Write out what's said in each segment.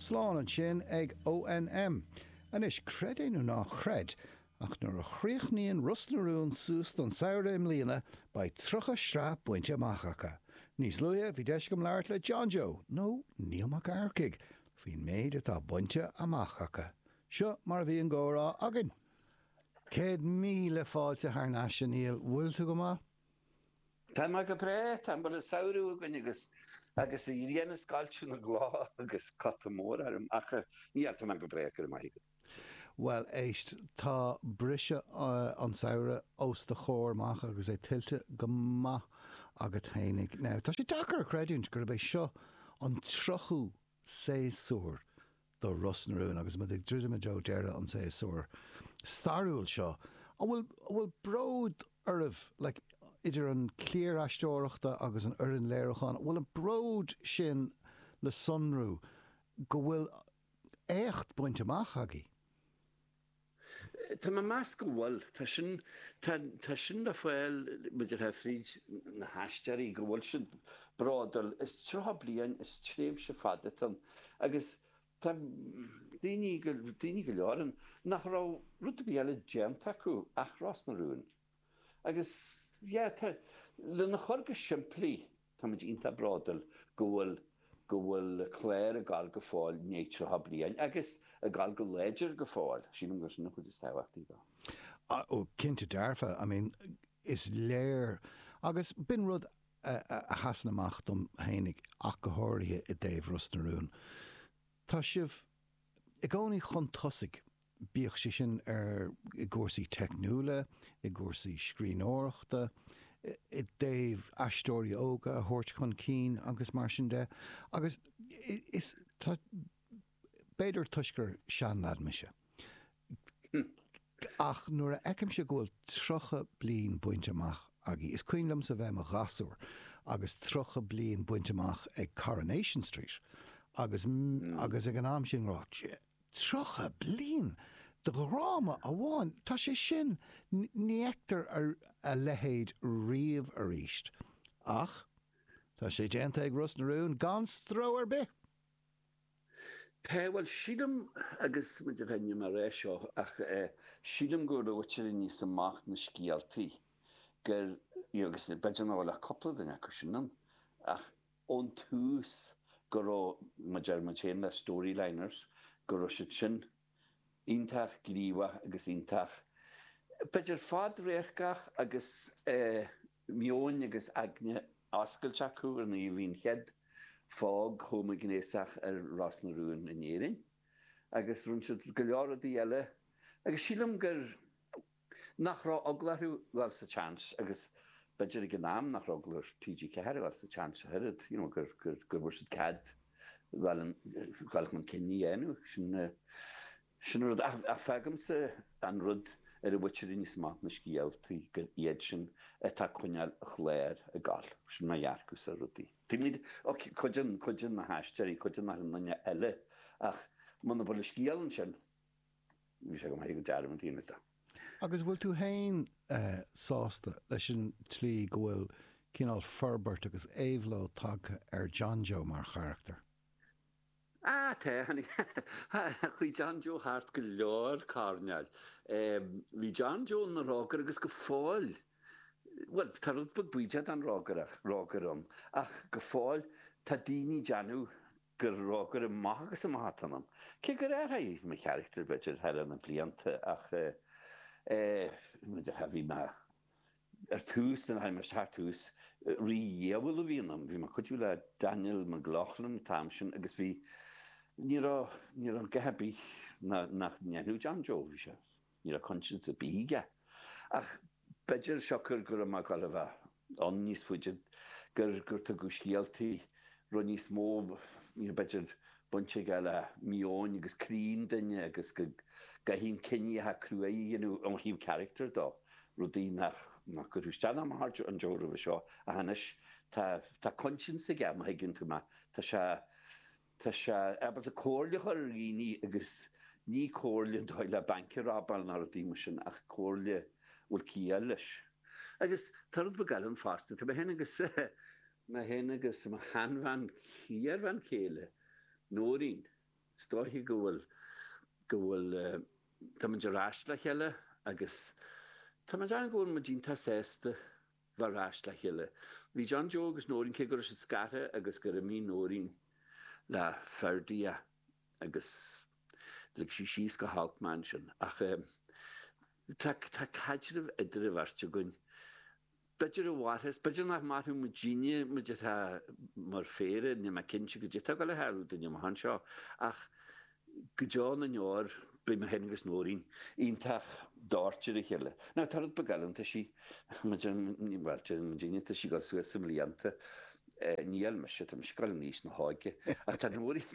Slán an sin ag ONM. An is credéanú ná chred, ach nuair a chríochnaíonn Rusnarún sús don saoire im líana ba trucha strá buinte amachcha. Níos luia bhí deis go leart le John Joe, nó níl mac aircaig, hín méid atá buinte amachcha. Seo mar bhí an górá agin. 100,000 fáilte th naisiúníl bhfuil tú go má? Tá má go pré, tá mar a saoirú againn agus i dhéana scáilte na glá agus catamór arm acha níl tá má go pré go mai. Well, éist tá brise an saoire os de chóirmach agus é tiltte go maith agat thénig. Now, tá sé dachar a creidúint gur bheith seo an trochú séasúr do Rusnarún agus mu ag drúide Joe deire an séasúr. Starúil seo. A bhfuil bród ormh, like, idir an cléir aistóireachta agus an oireann léireachán, bhfuil an bród sin le sunrú go bhfuil écht buinte amach agaí. Tá má más go bhfuil, tá sin de foiil muidir hefríd na haistearí go bhfuil sin brádal is trotha bliain is tréimh se fadatan agus tá daoine go leoran nach rá ruta bíile déanta acu ach Rusnarún. Agus le na chorga siimplí tá muid ionta brádal go bhfuil chléir a gáil go fáil néitse bliain agus a gáil go léidir go fáil sin go sin chud is táhachttaí dá. Ó cinnte dearfa, I mean, is léir agus bin rud a hasan amach dom hénig ach go háirithe i Dave Rusnarún. Tá sibh i gcónaí chun tosaigh bíoh sé sin i gcúrsaí technúla, i gcúrsaí scríbhneoireachta, i Dave aistóirí óga, a thuirt chun cín agus mar sin de. Agus is beidir tuisgur sean admise. Ach nuair a eicim se go bhfuil trocha bliain buinte amach agaí. Is cuiinlam sa bheith a gasúr agus trocha bliain buinte amach ag Coronation Street. Agus ag an am sin rá, trocha bliain de ráma a bháin, tá sé sin ní eachtar a lehéad riamh a ríist. Ach, tá sé déanta ag Rusnarún gan stró ar bith. Tá bhfuil siadam agus muidir bhaine mar rééis seo ach siadam go bhfuil níos amach na scialtaí gur agus beidir ná bhfuil a coppla den acu sinan ach ón tús go rá mar chéan le storyliners go rá sin iontach gníomha agus iontach. Beidir fad réircach agus mion agus agne ascailte acu ar na bhíon chead fág chuma gnéasach ar Rusnarún in éireann. Agus rún si go leoradí eile agus sílam gur nach rá oglarú bhil sa chance agus beidir go nám nach roglar TG Ceathair bhil sa chance head, gur bhir siad cad bhil man cinní dhéanú sin rud a fegamsa an rud ar a bhuiitir níos amach na scialtaí gur iad sin atá chuineal a chléir a gáil sin na dhearcús a rudí. Tíimiid chuideann na haistearí chuideann na nanne eile ach muna bhfuil scialann sin bhí sé go maith go dearm an tíine. Agus bhfuil tú hain sásta leis sin tlí go bhfuil cinál Ferbert agus éhló tagtha ar John Joe mar charachtar. Tá, chuí John Joe Hart go leor carneal. Bhí John Joe na rágar agus go fáil. Well, tá rud bud buidead an rágaram. Ach go fáil tá daoine deanú gur rágar am maith agus am mátanam. Cé gur haí me charachtar beidir heile na blianta ach muidir bhí me ar tús den haim mar tús rí dhéhfuil a bhíonam. Bhí mar chuidú le Daniel McLaughlin Tamsin agus bhí ní an gehebí nach neanú John Joe bhí se. Ní a conscience a bíige. Ach beidir seochar gur am gal bheith an níos fuidead gur tá go scialtaí ru níos mó beidir bunte eile mion agus crín duine agus go hín cinní a cruaí an híomh character dá. Rudí nach gur ústean am hart an Joe bh seo a hanis tá conscience a gam haiginn tú ma. Tá se ebal a cóirlach ar rií agus ní cóirle dá le bancerábal nar a dtíime sin ach cóirle bhfuil cíal leis. Agus tá rud begalan fásta, tá hen agus ma hanbhan chéar van chéile nóirín Stoichi go bhfuil tá man ráisla heile agus tá man an ggóil ma dínta sésta bhar ráisla heile. Bhí John Joe agus nóirín cé gur is scata agus gur a mí nóirín le ferdia agus le síos go haltman sin. Ach tá caidirh idir a bharte goin. Beidir a bhhathas, beidir nach maithú mu díine mu mar féire ní ma cinse go dtá go le heú duine ma han seo. Ach go John an jóir be ma hen agus nóirín ítach dáirtir a chéile. Ná tarad begalanta sí bhailte mu díine tá sí go suas sem líanta níl me se am scoil níos na háige. Ach tá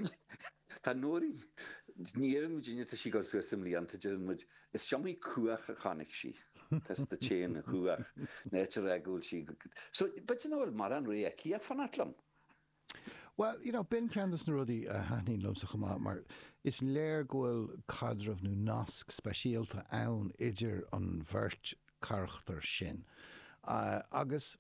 nóirín níar mu díine tá sí go suas sem líanta is seomí cuaach a chanig sí. Tás de chéan a chuach néitir a gúil sí. So, but you know, mar an ré cí a fanatlam. Well, you know, Ben Candace na rudí a hanín lomsa chumá, mar is léir gohfuil cadrah nó nasc speisialta ann idir an bhirt carachtar sin. Agus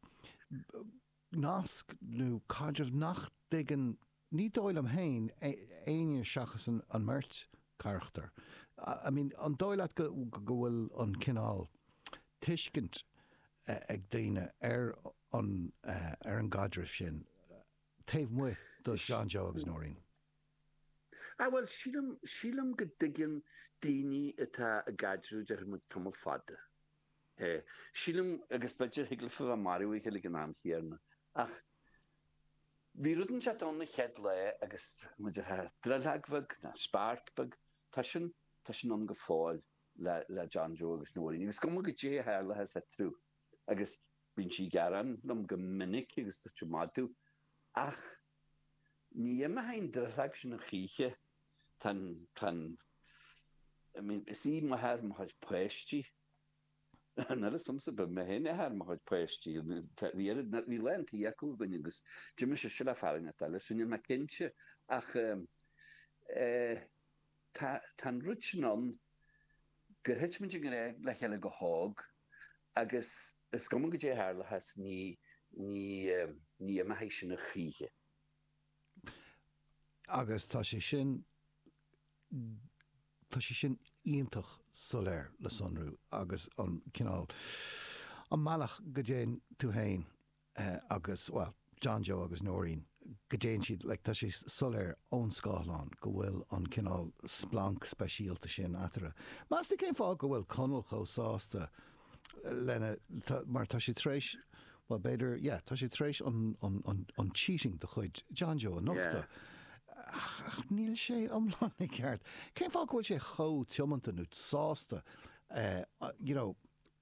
nasc nó cadrah nach digan ní dóil am hain aine seachas an mert carachtar. I mean, an dóilad go bhfuil an cinál tiiscint ag daine an gadrah sin. Taobh mu do John Joe agus nóirín. Well, sílam go diggin daoine atá a gadrú de mu tamil fada. Sílam agus beidir higlafa a marú i cheile gan am chéarna. Ach, bhí rudan se an na chead le agus muidir ha dralagfag na sparkbag tá sin an go fáil le John Joe agus nóirín. Agus go go dé heile has a trú. Agus bhín si garan lom go minic agus tá madú. Ach, ní a hain dralag sin a chiche tan I mean, sí ma her ma had poesti. Na soms be me hen her ma had poesti. Vi lent i Jakob agus Jimmy se sila faring at alles sun ma kense ach tan rutchen gerhetsmin le hele go hog agus is kom go herle has ní a héisi a chiche. Agus tá sé sin íontach soléir le sonrú agus an cinál an malach go déan tú hain agus well John Joe agus nóirín go déan siad le tá sé soléir ón Scáilán go bhfuil an cinál splanc speisialta sin atara. Mas céim fá go bhfuil conal chosáasta lenne mar tá sé tréis well beidir tá sé tréis an cheating de chuid John Joe nachta. Níl sé omlánig ceart. Céim fá gohfuil sé cho tiomanta nó sásta you know.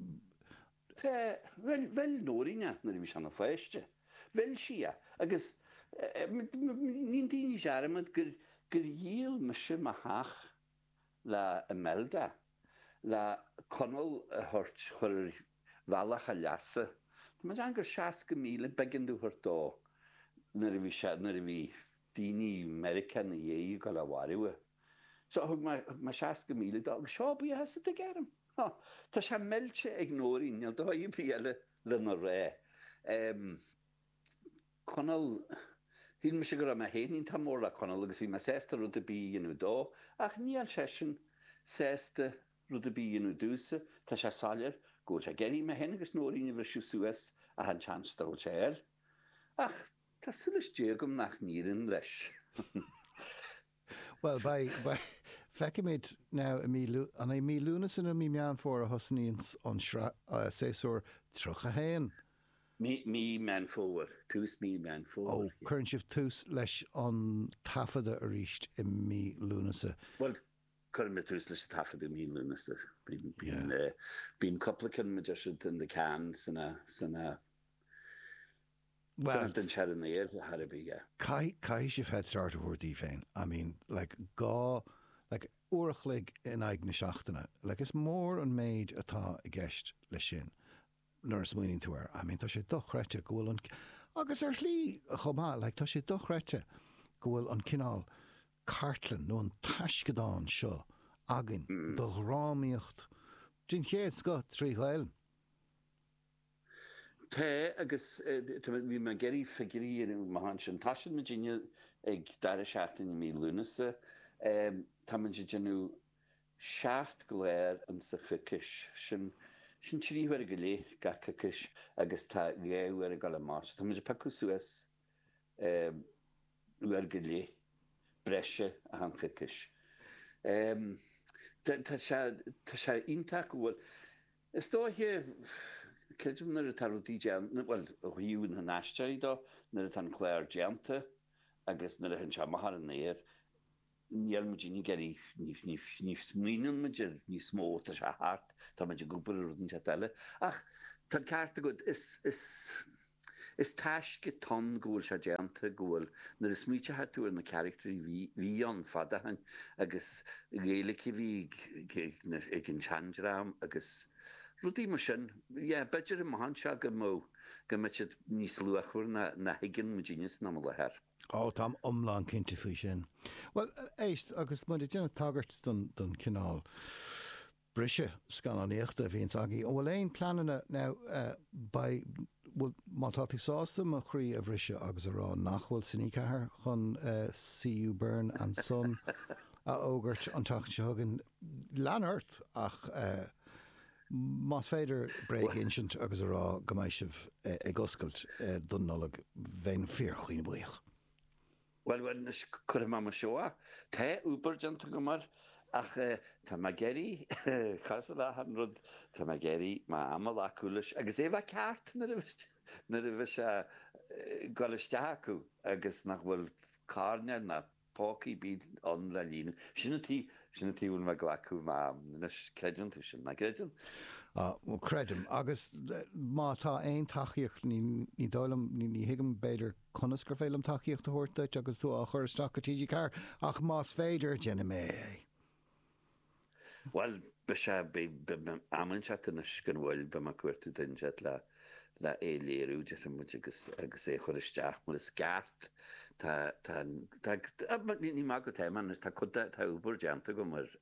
Well nóiríne na bhí sena féiste. Well sia agus nín daoine searamad gur díal me sin a haach le a melda le conal a thuirt chuir bhealach a leasa. Tá man an gur 60 míle begin dú thuirtá na bhí daoine American na dhéú go le bhhairú. So thug ma 60 míle agus seo bu has a gearm. Tá sé meilte ag nóirín neal do i bíile le na ré. Conal hín me se gur a héín tá mór le conal agus bhí me 6 rud a bí inú dó ach níl sé sin 6 rud a bí inú dúsa tá sé sáir go sé geirí me hen agus nóirín bhar siú Suas a han chans dá sé ach tá sulas dé gom nach nírin leis. Well, by feicimiid now an é mí lúnas in a mí meán fór a hosníons an séúr trocha héin. Mí man fór, tús mí man fór. Oh, chuann sibh tús leis an tafada a ríist i mí lúnasa. Well, chuann me tús leis tafada mí lúnasa. Bín coplacan me just in the can sanna well, den chat in the air had to be, yeah. Kai sibh head start over the féin. I mean, like uachlig in aig na seachtainna. Like is mór an méid atá I gceist le sin. Nuair smuoinín tú ar. I mean, tá sé dochreite go bhfuil an agus ar lí chomá, like tá sé dochreite go bhfuil an cinál cartlan nó an taiscedáin seo agin do rámíocht. Dín chéad sco trí ghail. Tá agus bhí me geirí figurí in mahan sin taisiid Virginia ag dar seachtain mí lúnasa tá man sé genú 7 gléir an sa chucis sin tríhuiir go lé ga chucis agus tá léhhuiir go le más. Tá man peú suas uair go lé breise a an chucis. Tá sé ionach bhfuil is dóthe ceidim nar a taródí bhfuil hiún na náisteí dó nar a an chléir deanta agus nar a an se mahar an éir níl mu ní geirí ní smían meidir ní smó tá se hart tá meidir gobar rudan se eile ach tá ceartta go is táis go ton ggóil se deanta ggóil nar is smíte hatú na characterí hí an fadahain agus réalacha bhí ag an teandraam agus rudí mar sin, beidir i mahan se go mó go meid níos luachúir na higgin mujínis ná le heir. Tám omláin cinnte faoi sin. Well, éist agus mu déanana tagart don cinál brise scanáíochta a bhíon agaí. Ó bhfuil éon planana ná mátátaí sásta a chrí a bhrise agus ará nachhfuil sin cethir chun CU Byrne and Son a ógurt an tacht se thugann leanart ach más féidir breig insint agus ará goméisih ag oscailt don nolag bhéin fíorchuoine buíoch. Well, chuir má seoá, Tá úbarjanta go mar ach tá má geirí chasa an rud tá má geirí má amal acuúlas agus é bheith ceart na a bheith se goisteach acu agus nach bhfuil carne na pócaí bíd an le lína. Sinna tíún me ghlacu má creidan tú sin na creidan. Credim, agus má tá aon taíocht ní dálam ní hiigem beidir conas gur félam taíocht a thuirteit agus tú a chur sta tíí car ach más féidir déna mé. Well, be se ammanseachta gan bhfuil be mar cuairtú daine le é léirú agus é chuir isteach mar is ceart ní má go téman is tá chuda tá úbar deanta go mar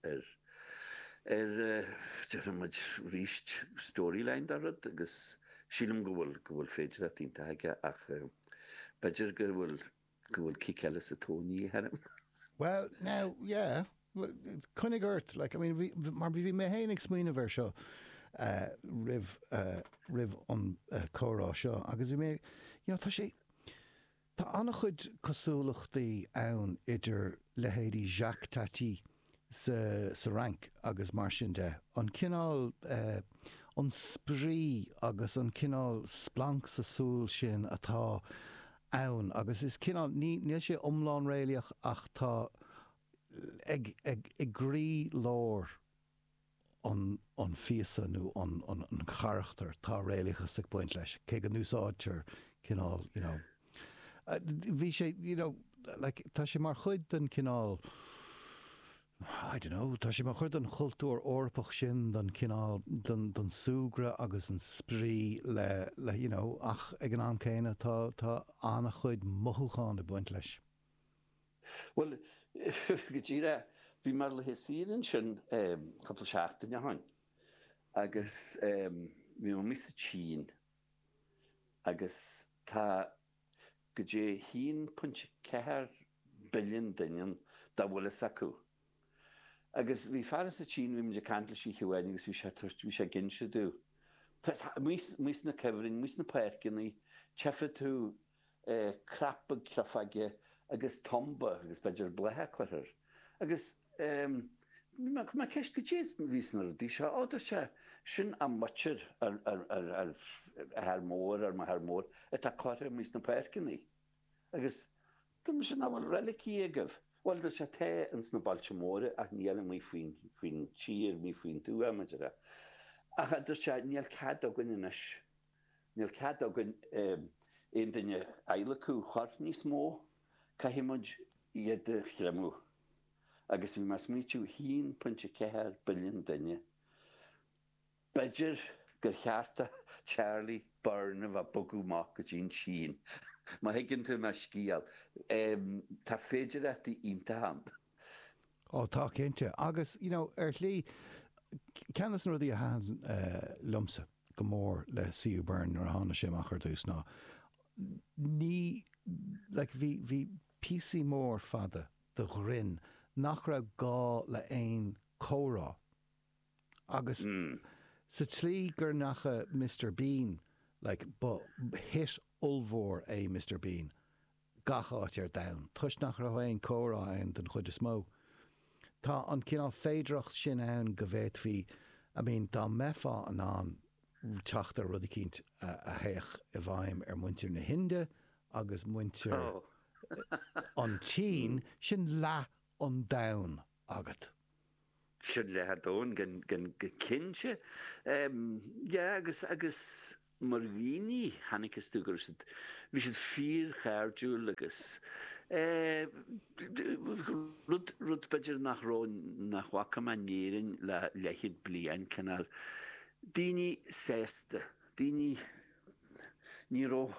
muid ríist storyline darad agus sílam go bhfuil féidir a tínta aige ach beidir gur bhfuil ciceile sa tóní herim. Well, now, yeah, Cunnig Earth, like, I mean, mar bhí mé héananig smaoine bhar seo rih an chórá seo, agus bhí mé, tá sé, tá annach chud cosúlachtaí ann idir lehéadí Jacques Tati sa rank agus mar sin de. An cinál an sprí agus an cinál splank sa súl sin atá ann, agus is cinál níl sé omláin réalaach ach tá ag grí lór an fiasa nó an charachtar tá réalacha sa point leis. Cé go núsáidtear cinál, bhí sé, like, tá sé mar chuid den cinál, I don't know, tá sé mar chuid an chultúr orpach sin don cinál don súgra agus an sprí le ach ag an am céine tá annach chuid mothúcháin de buint leis. Well, go tíre bhí mar le héíann sin coppla seachtain hain agus bhí mis Chín agus tá go dé 1.4 billion duine dá bhfuil acu. Agus bhí fearras a Chín bhí meidir cantal sí chuhain agus bhí sé gin se dú. Mís na cehrin, mís na péircinnaí, tefa tú crappa crafaige agus tomba agus beidir blethe chuir. Agus má ceist go tíad vísnar a dí seo áidir se sin a muir ar mór ar mar mór atá chuir mís na péircinnaí. Agus tu sin bhfuil relicí agah. Well, der se té ans na Baltimore ach níl mí faoin tír mí faoin tú amaidir. Ach der se níl cad agan inis. Níl cad agan éon duine eileú chuir níos mó caiimiid iad chreamú. Agus bhí mas míú 1.4 billion duine. Beidir gur chearta Charlie Byrne a bogúach go dtín Chín. Má higginn tú me scíal. Tá féidir í ionta hand. Tá cinnte. Agus, lí, ceannas rudí a háan lumsa go mór le CU Byrne ar hána sé a chuir dús ná. Ní, bhí PC mór fada do ghrin nach raibh gá le aon córá. Agus sa tlí gur nacha Mr. Bean, like, hit ulmhór é Mr. Bean, gacha ar down. Tuis nach raibh aon córá an den chud is mó. Tá an cinál féidireacht sin ann go bhéit hí, dá mefa an teachtar rud cínt a héich I bhaim muintir na Hinde agus muintir an tín sin le an down agat. Sin le dón gan cinse. Agus mar bhíní Hannicus tugur bhí siad fír chairdiúil agus rud beidir nach wacha manéirin le leichid blian canal. Díní sésta, díní níró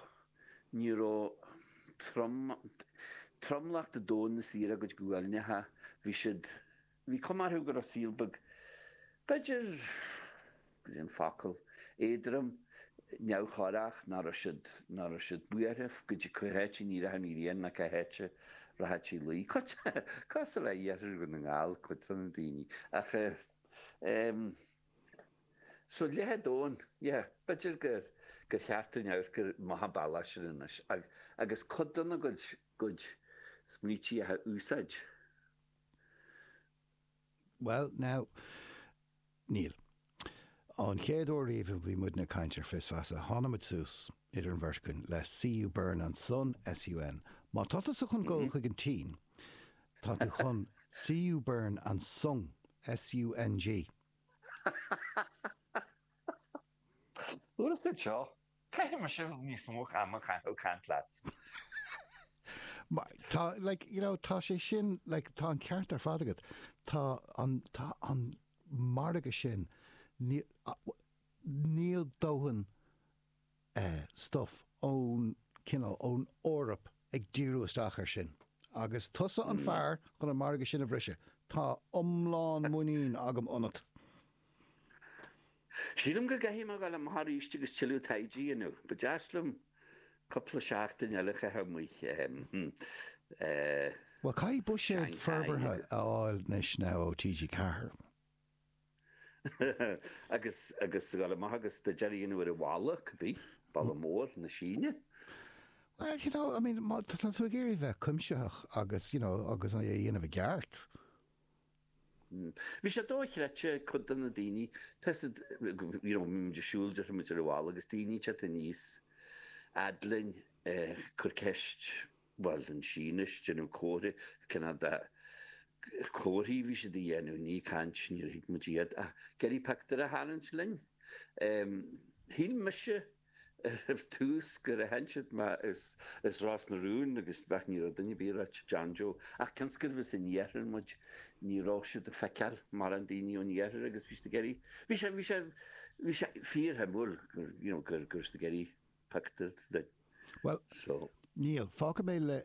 tromlacht a dón na síra go gúilne ha hí comarthú gur a sílbag beidir an facail éadram neamhchorach nar siad buarthh go dtí chuhéite ní raibh íon na cahéite raití luí. Cos a le dhéidir go na ngáil chuit an daoine. So lethe dón, beidir gur cheartú neamh gur maithe bailach sin agus codanna gud smrítí a úsáid. Well, now, Neil, an chéadú riomh bhí muid na caintear fis-fasa Hanamid Sús idir an bheirscin le CU Burn an Sun SUN. Má tátas a chun ggóil chuig an tí, tá tú chun CU Burn an Sung SUNG. Uair sé seo, caiithim mar sin níos mó amach ó cant leat. Tá, tá sé sin, tá an ceart ar fad agad, tá an marga sin níl dóhan stuff ón órap ag díú isteach ar sin. Agus tusa an fearr chun an marga sin a bhriise. Tá omláin muín agam onat. Sílim go gaithim a gáil am haríiste agus tiú taidí anú, ba deaslam couple seachtain ealacha hamuich. Well, cai buise ferberthe áil nes ná ó TG Carr. agus gáil agus de dearíonú ar a bhála bhí Ballamór na Síne. Well, tá tú géirí bheith cumseach agus, agus an dhéanamh geart. Bhí sé dóithreite chud na daoine, de siúlde mit ar a bhála agus daoine te a níos adlainn chur ceist bhil an Sínes genú córa cinna cóirí bhí sé dhéanú ní cant ní hiic mudiad a geirí pectar a háint linn. Híl meise tús gur a henseid is rás na rún agus bheith ní daine bírat Janjo ach canscur bhí sin dhéaran muid ní ráisiú a feiceal mar an daoine ón dhéarar agus bhí geirí. Bhí sé fíor hamúil gur geirí pectar linn. Well, Neil, fáca mé le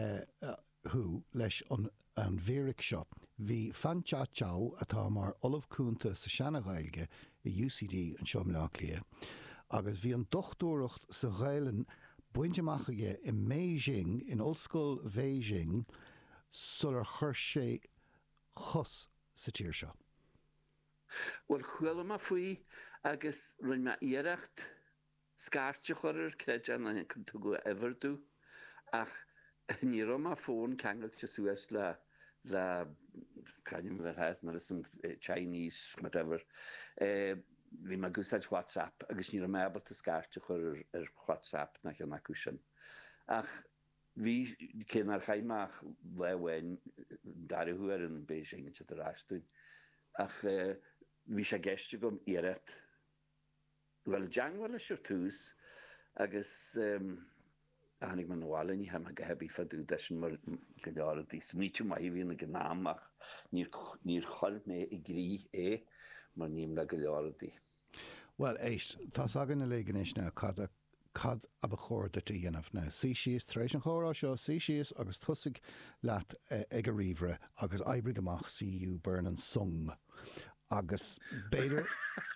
thu leis an bhéiric seo. Bhí fancha teá atá mar olamh cúnta sa seanaghailge I UCD an seomlách lia. Agus bhí an dochtúireacht sa ghailen buinteachige I Beijing, in ollscoil Beijing, sular chuir sé chus sa tíir seo. Well, chuaile má faoi agus roinn me iarracht scartse chuir creid an tú go everú ach ní má fón ceangacht suas le canim bheit na some Chinese whatever. Bhí me gúsáid WhatsApp agus ní mébal a scartse chuir ar WhatsApp nach an acu sin. Ach bhí cénar chaimach lehhain darú ar an Beijing te a ráistúin. Ach bhí sé geiste gom iarrat well deanghfuil siúr tús agus hánig man bhála ní ha go hebí fadú deisian mar go learadí. Smíte mai bhíonna go námach níor choil mé I grí mar níam le go learadí. Well, éist, tá agan na légan is ná cad a chóir de dhéanamh ná. Sí síos tar éis an chórá seo, sí síos agus tusaigh leat ag a riomhre agus eibrig amach CU Burn an Sung. Agus beidir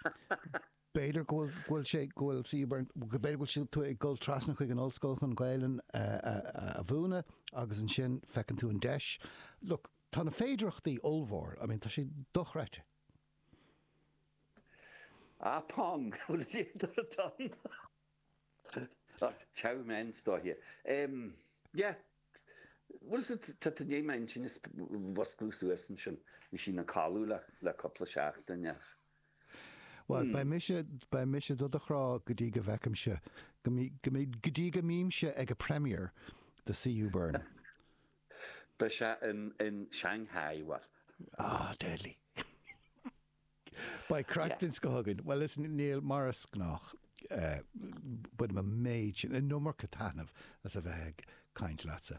ghfuil sé ghfuil CU Burn, beidir ghfuil si tú ag ghil trasna chuig an ollscoil chun gailen a bhúna agus an sin fecinn tú an deis. Look, tá na féidirachtaí olmhór, I mean, tá sé dochreite. Pong, what did you do it on? Chow men store here. Yeah. What is it that the mention is was close to us and should we na callú le couple of shachten, yeah. Well, by Misha do the chrá go dtí go bhfeicim se, go dtí go mím se ag a premier the CU Burn. But in Shanghai, what? Deadly. By Crackton Scogan. Well, listen, Neil Morris Gnach, but my mage, a number Katanov, as a veg kind latsa.